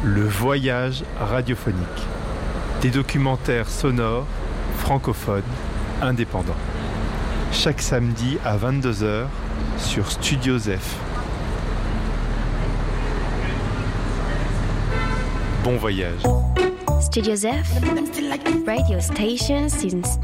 Le voyage radiophonique. Des documentaires sonores, francophones, indépendants. Chaque samedi à 22h sur Studio Zef. Bon voyage. Studio Zef, radio station since